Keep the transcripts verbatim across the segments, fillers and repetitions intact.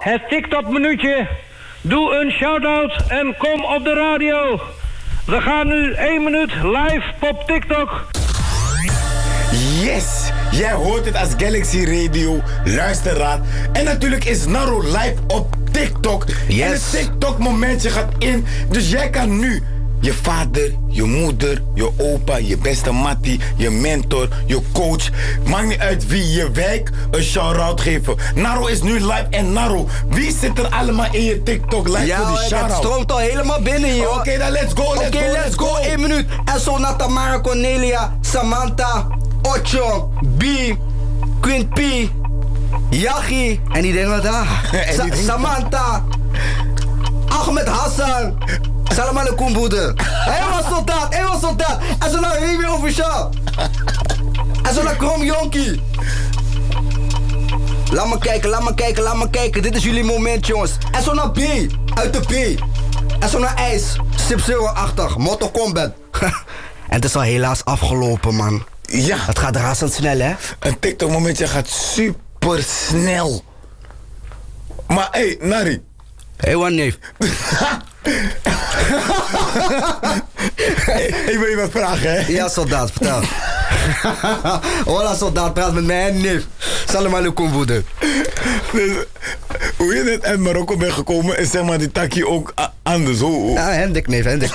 Het TikTok minuutje. Doe een shout-out en kom op de radio. We gaan nu één minuut live op TikTok. Yes! Jij hoort het als Galaxy Radio, luisteraar. En natuurlijk is Naro live op TikTok. Yes. En het TikTok momentje gaat in. Dus jij kan nu je vader, je moeder, je opa, je beste mattie, je mentor, je coach. Maakt niet uit wie je wijk een shout-out geven. Naro is nu live. En Naro, wie zit er allemaal in je TikTok live Ja, voor die het shout-out? stroomt al helemaal binnen, joh. Oké, okay, dan let's go, let's Oké, go, let's go. één minuut. En zo naar Tamara, Cornelia, Samantha, Ocho, B, Queen P, Yachi. En die denken wat daar. Sa Samantha, Ahmed Hassan. Salam alaikum, broeder. Helemaal soldaat, helemaal soldaat. En zo naar Remy Official. En zo naar Krom Jonkie. Laat me kijken, laat me kijken, laat me kijken. Dit is jullie moment, jongens. En zo naar B, uit de B. En zo naar IJs, Sip Zero-achtig, Mortal Kombat. En het is al helaas afgelopen, man. Ja. Het gaat razendsnel, hè? Een TikTok momentje gaat super snel. Maar hé, hey, Nari. Hé, hey, one neef. hey, ik wil je wat vragen, hè? Ja, soldaat, vertel. Hola, soldaat, praat met mij, hè, neef. Salam alaikum, broeder. Dus, hoe je net uit Marokko bent gekomen is zeg maar die takje ook anders. Hoe? Ja, Hendrik, neef, Hendrik.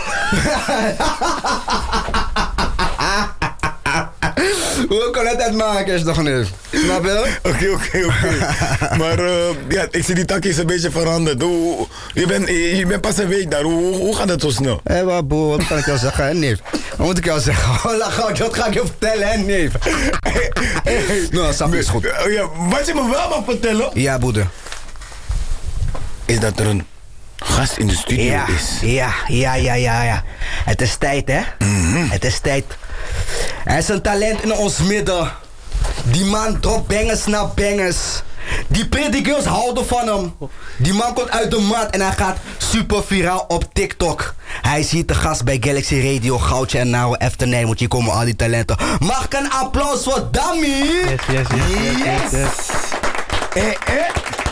Hoe kan het uitmaken, is nog neef? Snap je? Oké, oké, oké. Maar uh, ja, ik zie die takje is een beetje veranderd. Hoe, je, bent, je bent pas een week daar. Hoe, hoe gaat het zo snel? Hé, hey, boe, wat kan ik jou zeggen, hè, neef? Wat moet ik jou zeggen? Hola, goud, wat ga ik je vertellen, hè, neef? Hey, hey, nou, Sap is goed. Uh, ja, wat je me wel mag vertellen... Ja, broeder. Is dat er een gast in de studio ja, is. Ja, ja, ja, ja, ja. Het is tijd, hè? Mm-hmm. Het is tijd. Er is een talent in ons midden. Die man dropt bangers na bangers. Die pretty girls houden van hem. Die man komt uit de mat en hij gaat super viraal op TikTok. Hij is hier te gast bij Galaxy Radio, Goudje en Naro Afternoon. Want hier komen al die talenten. Mag ik een applaus voor Dami? Yes, yes, yes. yes, yes, yes. Eh, eh.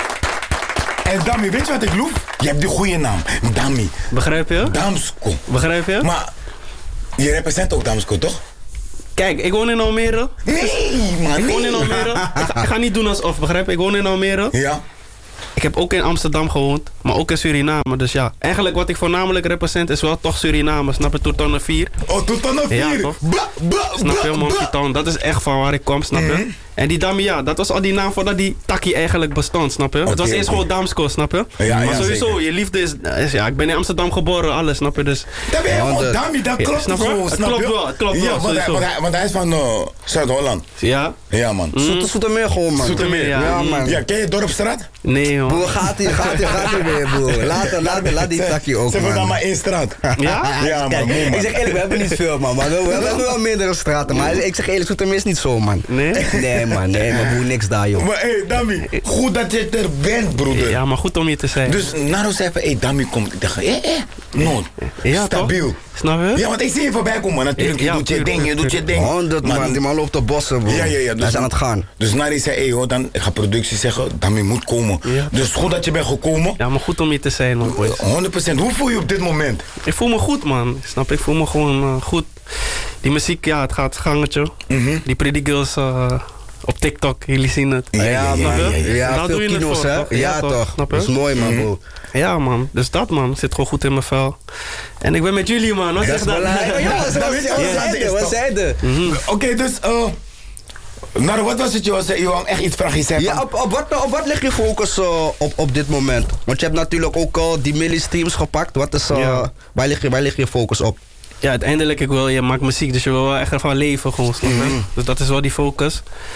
En Dami, weet je wat ik loef? Je hebt die goede naam. Dami. Begrijp je? Damsko. Begrijp je? Maar je represent ook Damsko, toch? Kijk, ik woon in Almere. Nee, man. Ik woon in Almere. Ik ga, ik ga niet doen alsof, begrijp je? Ik woon in Almere. Ja. Ik heb ook in Amsterdam gewoond, maar ook in Suriname. Dus ja, eigenlijk wat ik voornamelijk represent is wel toch Suriname. Snap je? Toetonnen vier. Oh, Toetonnen vier? Ja, toch? Ba, ba, Snap je, ba, Monkey Town? Dat is echt van waar ik kom, snap je? Mm-hmm. En die Dami, ja, dat was al die naam voordat die Taki eigenlijk bestond, snap je? Okay, het was eerst okay. gewoon Damsko, snap je? Ja, maar ja, sowieso, zeker. je liefde is, is... Ja, ik ben in Amsterdam geboren, alles, snap je? Dus... Dat ben je Ja, gewoon de... Dami, dat klopt Ja, snap je? zo, Het snap klopt je? wel, het klopt ja, wel, want hij, sowieso. want, hij, want hij is van uh, Zuid-Holland. Ja? Ja, man. Mm. Zoete, Zoetermeer gewoon, man. Zoetermeer, ja. Ja, man. Ja, ken je Dorpstraat? Nee, man. Broer, gaat hij, gaat hij, gaat hij weer, broer. Laat, laat, laat die takje ook, Ze hebben dan man. maar één straat. Ja? Ja, Kijk, man, moe, man. ik zeg eerlijk, we hebben niet veel, man. Maar we, we hebben wel meerdere straten. Maar ik zeg eerlijk, Zoetermeer is niet zo, man. Nee? Nee, man. Nee, maar broer, niks daar, joh. Maar hé, hey, Dami, goed dat je er bent, broeder. Ja, maar goed om je te zijn. Dus Naro zei van, hé, hey, Dami komt. Ik dacht, hé, hé, nood. Ja, Stabiel. toch? Snap je? Ja, want ik zie je voorbij komen, natuurlijk. Je Ja, doet je tuurlijk, ding, je doet je ding. honderd, man. Die man loopt de bossen, broer. Ja, ja, ja. Dus, Hij is aan het gaan. Dus Nari zei, hé, hey, hoor, dan ik ga productie zeggen, Dami moet komen. Ja. Dus goed dat je bent gekomen. Ja, maar goed om je te zijn, man, boys. honderd procent. Hoe voel je op dit moment? Ik voel me goed, man. Snap je? Ik voel me gewoon uh, goed. Die muziek, ja, het gaat gangetje. Mhm. Die pretty girls uh, op TikTok, jullie zien het. Ja, ja, ja, snap je? ja, ja. Ja, Daar veel doe je het kilo's, voor, hè? toch? Ja, Ja, toch. toch. Snap je? Dat is mooi, man, broer. Ja, man. Dus dat, man. Zit gewoon goed in mijn vel. En ik ben met jullie, man. Wat Dat zeg is dat? belangrijk. Ja, dat dat weet je wat we het zeiden, is, we toch? zeiden. Oké, okay, dus, uh, Naro, wat was het? Je was, je wou echt iets vragen. Je zei Ja, van, op, op, wat, op wat leg je focus uh, op, op dit moment? Want je hebt natuurlijk ook uh, die milli streams gepakt. Wat is, uh, Ja. waar, leg je, waar leg je focus op? Ja, uiteindelijk, ik wil, je maakt muziek, dus je wil wel echt ervan leven, gewoon, snap je? Mhm. Dus dat is wel die focus.